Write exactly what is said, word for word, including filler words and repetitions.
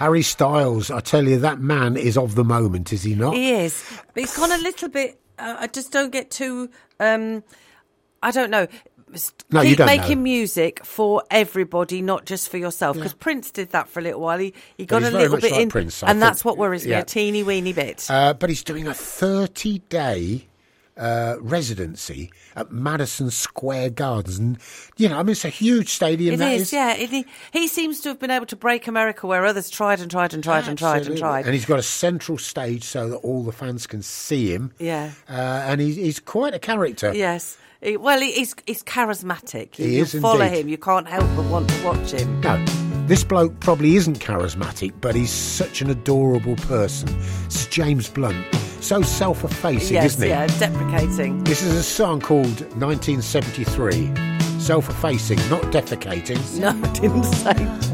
Harry Styles, I tell you, that man is of the moment, is he not? He is. But he's gone a little bit... Uh, I just don't get too... Um, I don't know. No, Keep you don't making know. music for everybody, not just for yourself. Because Yeah. Prince did that for a little while. He, he got he's a very little much bit like in, Prince, I and think. that's what worries me, Yeah. a teeny weeny bit. Uh, but he's doing a thirty-day uh, residency at Madison Square Gardens. And, you know, I mean, it's a huge stadium. It that is, yeah. It, he, he seems to have been able to break America where others tried and tried and tried and tried and Absolutely. tried. And he's got a central stage so that all the fans can see him. Yeah. Uh, and he's, he's quite a character. Yes. He, well, he, he's, he's charismatic. You, He you is follow indeed. him. You can't help but want to watch him. No, this bloke probably isn't charismatic, but he's such an adorable person. It's James Blunt. So self-effacing, Yes, isn't he? yeah, deprecating. This is a song called nineteen seventy-three. Self-effacing, not defecating. No, I didn't say